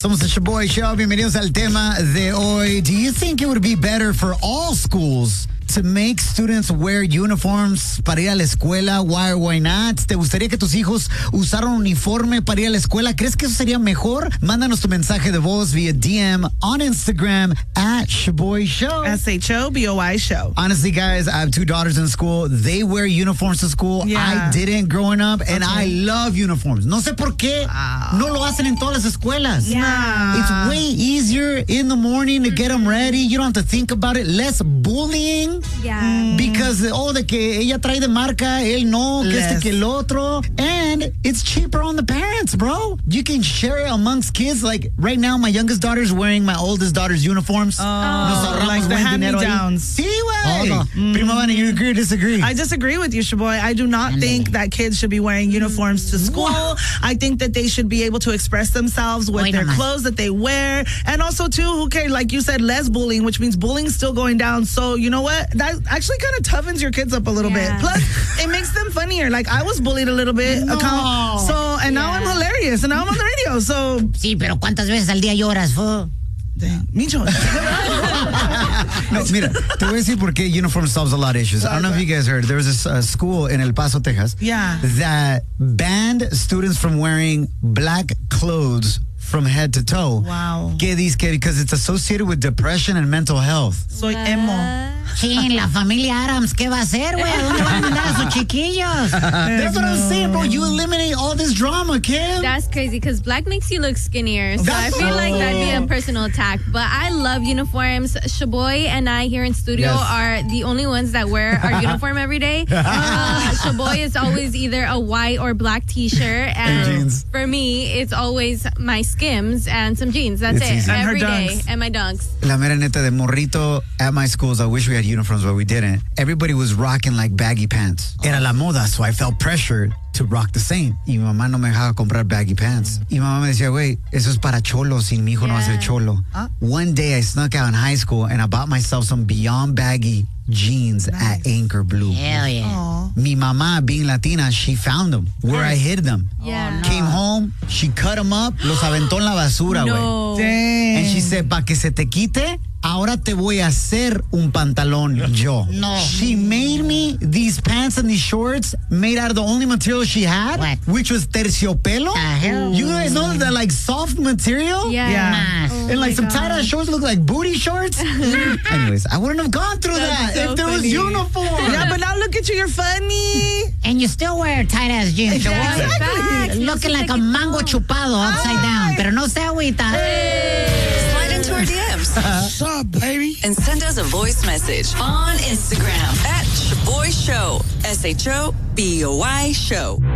Somos el Shaboy Show. Bienvenidos al tema de hoy. Do you think it would be better for all schools to make students wear uniforms para ir a la escuela? Why or why not? ¿Te gustaría que tus hijos usaran uniforme para ir a la escuela? ¿Crees que eso sería mejor? Mándanos tu mensaje de voz via DM on Instagram at Shaboy Show. SHOBOY Show. Honestly, guys, I have 2 daughters in school. They wear uniforms to school. Yeah. I didn't growing up, and I love uniforms. No sé por qué no lo hacen en todas las escuelas. Yeah. It's way easier in the morning to get them ready. You don't have to think about it. Less bullying. Yeah. Because, de que ella trae de marca, él no, que este que el otro. And it's cheaper on the parents, bro. You can share it amongst kids. Like, right now, my youngest daughter's wearing my oldest daughter's uniforms. Like the hand-me-downs. Sí, güey. Prima Vana, you agree or disagree? I disagree with you, Shaboy. I do not think that kids should be wearing uniforms to school. I think that they should be able to express themselves with their clothes that they wear. And also, too, who cares? Like you said, less bullying, which means bullying's still going down. So, you know what? That actually kind of toughens your kids up a little bit. Plus, it makes them funnier. Like, I was bullied a little bit. Now I'm hilarious. And now I'm on the radio. So. Sí, pero ¿cuántas veces al día lloras, fo? Micho. No, mira, te voy a decir por qué uniform solves a lot of issues. I don't know if you guys heard. There was a school in El Paso, Texas, that banned students from wearing black clothes from head to toe. Wow. Because it's associated with depression and mental health. Soy emo. Sí, la familia Adams, ¿qué va a hacer, güey? ¿Dónde van a mandar a sus chiquillos? That's what I'm saying, bro. You eliminate all this drama, Kim. That's crazy because black makes you look skinnier. So I feel like that'd be a personal attack. But I love uniforms. Shaboy and I here in studio are the only ones that wear our uniform every day. Shaboy is always either a white or black t-shirt. And jeans. For me, it's always my Skims and some jeans. That's It's it. easy. Every And her day. dunks. And my dunks. La mera neta de morrito at my schools, I wish we had uniforms, but we didn't. Everybody was rocking like baggy pants. Era la moda, so I felt pressured to rock the same. Y mi mamá no me dejaba comprar baggy pants. Y mi mamá me decía, güey, eso es para cholos y mi hijo no va a ser cholo. One day I snuck out in high school and I bought myself some Beyond baggy jeans at Anchor Blue. Hell yeah. Mi mamá, being Latina, she found them where I hid them. Yeah. Came home, she cut them up, los aventó en la basura, güey. No. Dang. And she said, pa' que se te quite, ahora te voy a hacer un pantalón yo. No. She made me these pants and these shorts made out of the only material she had, What? which was terciopelo. Hell. You guys know that like soft material? Yeah. Más. And like some tie-dye shorts look like booty shorts. Anyways, I wouldn't have gone through that so if there was funny. uniform. Yeah, but now look at you. You're funny. And you still wear tight-ass jeans, Shaboy. Facts. Looking like a mango chupado upside down. Pero no se agüita. Slide into our DMs. What's up, baby? And send us a voice message on Instagram at Shaboy Show. SHOBOY Show.